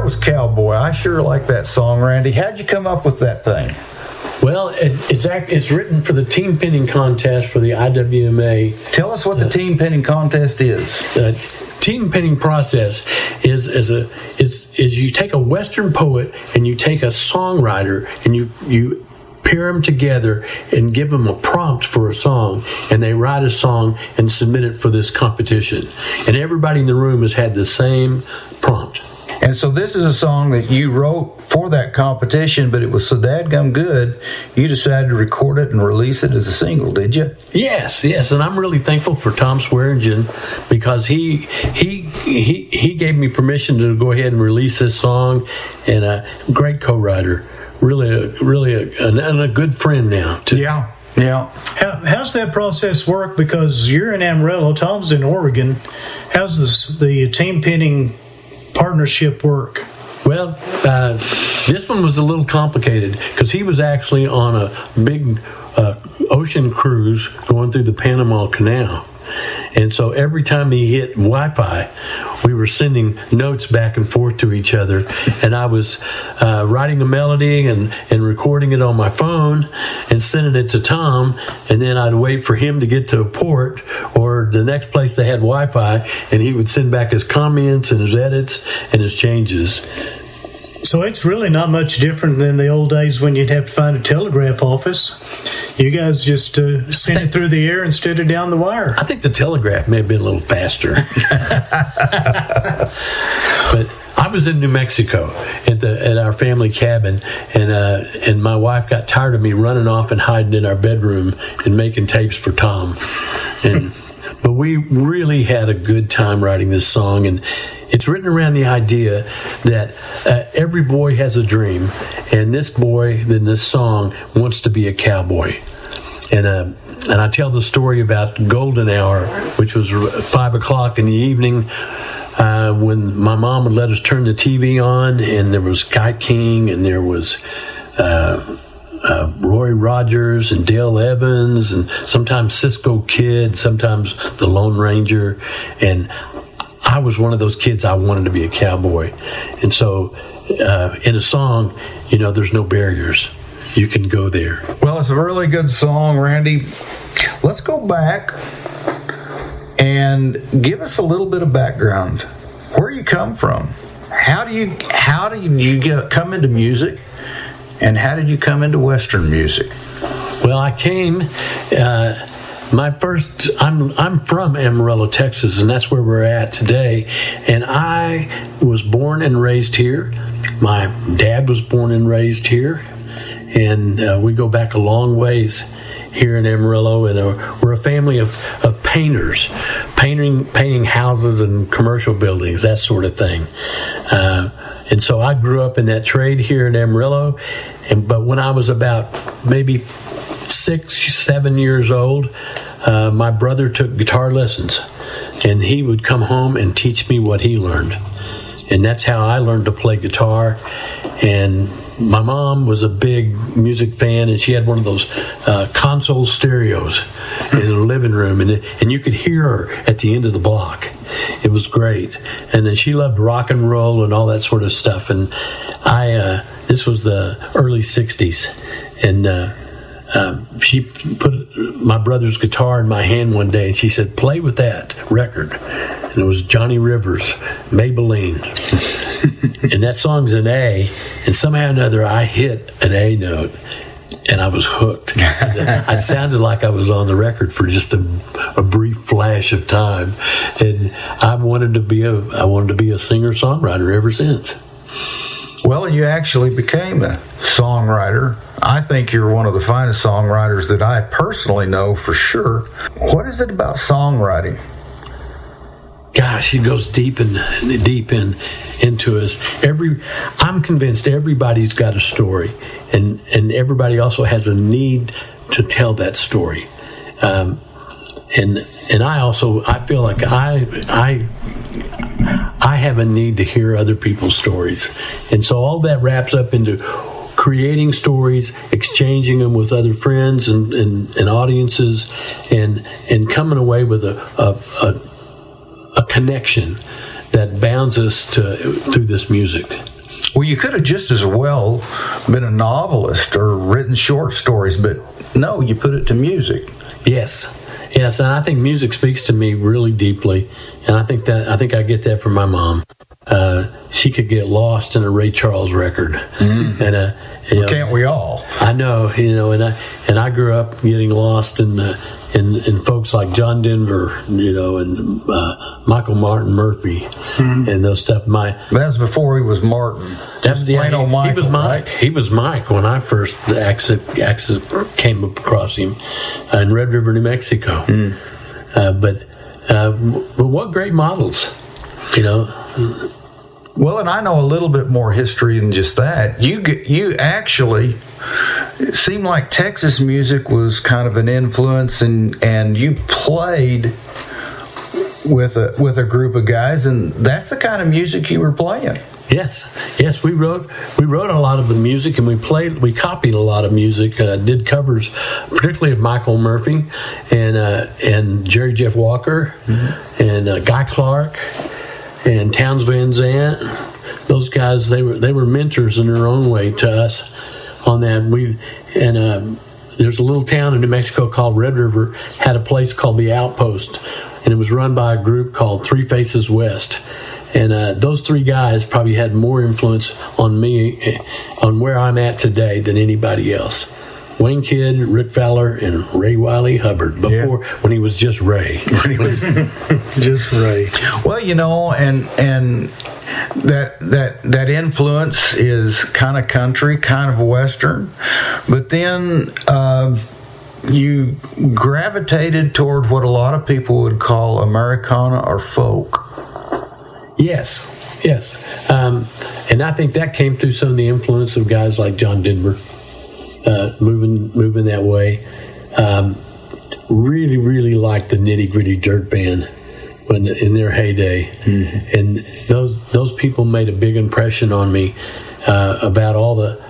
was Cowboy. I sure like that song, Randy. How'd you come up with that thing? Well, it's written for the team pinning contest for the IWMA. Tell us what the team pinning contest is. Team pinning process is you take a Western poet and you take a songwriter and you pair them together and give them a prompt for a song, and they write a song and submit it for this competition. And everybody in the room has had the same prompt. And so this is a song that you wrote for that competition, but it was so dadgum good, you decided to record it and release it as a single, did you? Yes, and I'm really thankful for Tom Swearingen because he gave me permission to go ahead and release this song, and a great co-writer, really a good friend now too. Yeah. How's that process work? Because you're in Amarillo, Tom's in Oregon. How's the team pinning partnership work? Well, this one was a little complicated because he was actually on a big ocean cruise going through the Panama Canal. And so every time he hit Wi-Fi, we were sending notes back and forth to each other. And I was writing a melody and recording it on my phone and sending it to Tom. And then I'd wait for him to get to a port or the next place they had Wi-Fi, and he would send back his comments and his edits and his changes. So it's really not much different than the old days when you'd have to find a telegraph office. You guys just send it through the air instead of down the wire. I think the telegraph may have been a little faster. But I was in New Mexico at our family cabin, and my wife got tired of me running off and hiding in our bedroom and making tapes for Tom. But we really had a good time writing this song, and it's written around the idea that every boy has a dream, and this boy in this song wants to be a cowboy. And I tell the story about golden hour, which was 5 o'clock in the evening, when my mom would let us turn the TV on, and there was Guy King, and there was Roy Rogers and Dale Evans, and sometimes Cisco Kid, sometimes the Lone Ranger, and I was one of those kids. I wanted to be a cowboy. And so in a song, there's no barriers. You can go there. Well, it's a really good song, Randy. Let's go back and give us a little bit of background. Where you come from? How do you come into music? And how did you come into Western music? Well, I came... I'm from Amarillo, Texas, and that's where we're at today. And I was born and raised here. My dad was born and raised here. And we go back a long ways here in Amarillo. And we're a family of painters, painting houses and commercial buildings, that sort of thing. And so I grew up in that trade here in Amarillo. But when I was about maybe 6-7 years old, my brother took guitar lessons, and he would come home and teach me what he learned. And that's how I learned to play guitar. And my mom was a big music fan, and she had one of those console stereos in the living room, and you could hear her at the end of the block. It was great. And then she loved rock and roll and all that sort of stuff. And this was the early 60s, and she put my brother's guitar in my hand one day, and she said, "Play with that record." And it was Johnny Rivers, Maybelline. And that song's an A, and somehow or another I hit an A note, and I was hooked. I sounded like I was on the record for just a brief flash of time, and I wanted to be a singer-songwriter ever since. Well, you actually became a songwriter. I think you're one of the finest songwriters that I personally know for sure. What is it about songwriting? Gosh, it goes deep into us. I'm convinced everybody's got a story, and everybody also has a need to tell that story. And I feel like I have a need to hear other people's stories. And so all that wraps up into creating stories, exchanging them with other friends and audiences, and coming away with a connection that bounds us through this music. Well, you could have just as well been a novelist or written short stories, but no, you put it to music. Yes, and I think music speaks to me really deeply, and I think I get that from my mom. She could get lost in a Ray Charles record, and can't we all? I know, and I grew up getting lost in folks like John Denver, and Michael Martin Murphy, and those stuff. That was before he was Martin. Plain old Michael, he was Mike. Right? He was Mike when I first came across him in Red River, New Mexico. But what great models, Well, and I know a little bit more history than just that. You actually, it seemed like Texas music was kind of an influence, and you played with a group of guys, and that's the kind of music you were playing. Yes, we wrote a lot of the music, and we copied a lot of music, did covers, particularly of Michael Murphy and Jerry Jeff Walker, and Guy Clark and Townes Van Zandt. Those guys, they were mentors in their own way to us on that. There's a little town in New Mexico called Red River, had a place called The Outpost, and it was run by a group called Three Faces West. And those three guys probably had more influence on me, on where I'm at today, than anybody else. Wayne Kidd, Rick Fowler, and Ray Wiley Hubbard, when he was just Ray. Just Ray. Well, and that influence is kind of country, kind of Western, but then you gravitated toward what a lot of people would call Americana or folk. Yes. And I think that came through some of the influence of guys like John Denver, moving that way. Really, really liked the Nitty Gritty Dirt Band in their heyday, and those people made a big impression on me about all the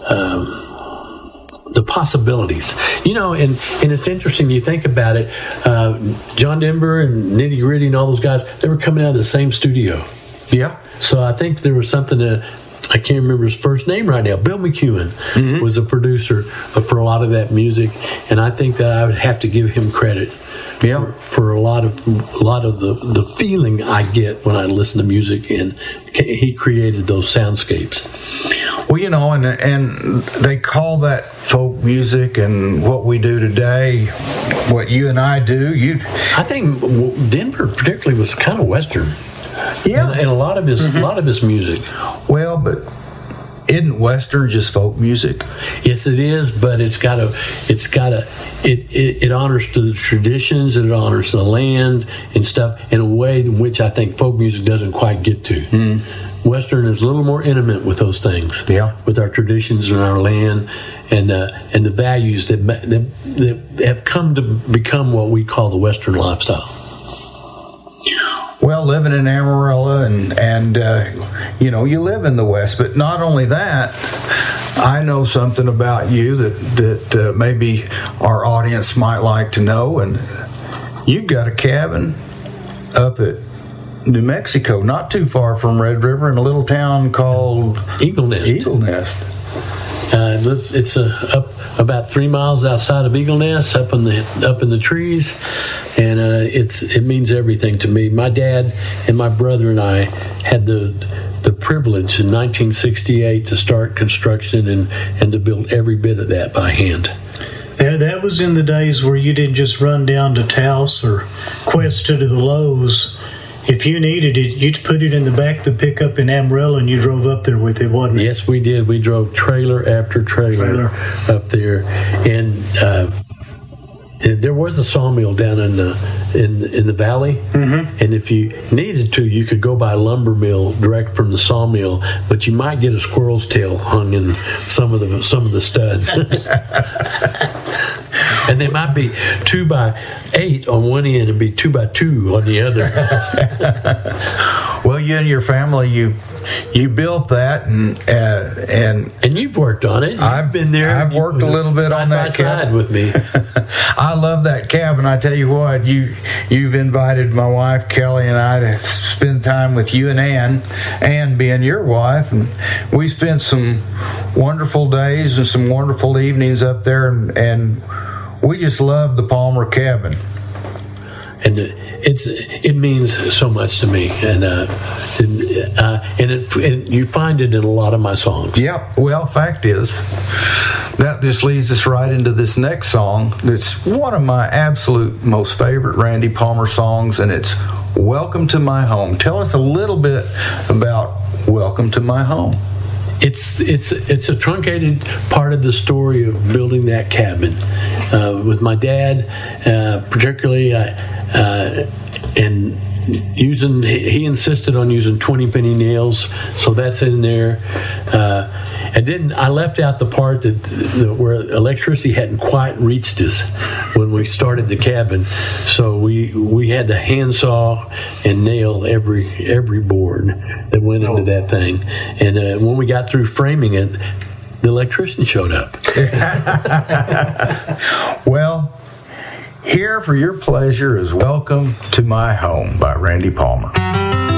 possibilities, and it's interesting. You think about it, John Denver and Nitty Gritty and all those guys, they were coming out of the same studio. Yeah. So I think there was something that I can't remember his first name right now. Bill McEwen was a producer for a lot of that music, and I think that I would have to give him credit. Yeah. For a lot of the feeling I get when I listen to music, and he created those soundscapes. Well, and they call that folk music, and what we do today, what you and I do, I think Denver particularly was kind of Western. Yeah, and a lot of his music. Well, but isn't Western just folk music? Yes, it is, but it honors the traditions, it honors the land and stuff in a way in which I think folk music doesn't quite get to. Western is a little more intimate with those things, with our traditions and our land, and the values that have come to become what we call the Western lifestyle. Well, living in Amarillo, and you live in the West, but not only that, I know something about you that maybe our audience might like to know, and you've got a cabin up at New Mexico, not too far from Red River, in a little town called Eagle Nest. It's up about 3 miles outside of Eagle Nest, up in the trees, and it means everything to me. My dad and my brother and I had the privilege in 1968 to start construction and to build every bit of that by hand. That was in the days where you didn't just run down to Taos or Questa to the Lowe's. If you needed it, you'd put it in the back of the pickup in Amarillo, and you drove up there with it, wasn't it? Yes, we did. We drove trailer after trailer up there, and there was a sawmill down in the valley. And if you needed to, you could go by a lumber mill direct from the sawmill, but you might get a squirrel's tail hung in some of the studs. And they might be 2x8 on one end and be 2x2 on the other. Well, you and your family, you built that, and you've worked on it. I've been there. I've worked a little bit on that side with me. I love that cabin. I tell you what, you've invited my wife Kelly and I to spend time with you and Ann being your wife, and we spent some wonderful days and some wonderful evenings up there, and we just love the Palmer cabin. And it means so much to me, and you find it in a lot of my songs. Yep. Well, fact is, that just leads us right into this next song. It's one of my absolute most favorite Randy Palmer songs, and it's "Welcome to My Home." Tell us a little bit about "Welcome to My Home." It's a truncated part of the story of building that cabin with my dad, particularly, and he insisted on using 20-penny nails, so that's in there. And then I left out the part that where electricity hadn't quite reached us when we started the cabin, so we had to handsaw and nail every board that went into that thing. And when we got through framing it, the electrician showed up. Well, here for your pleasure is "Welcome to My Home" by Randy Palmer.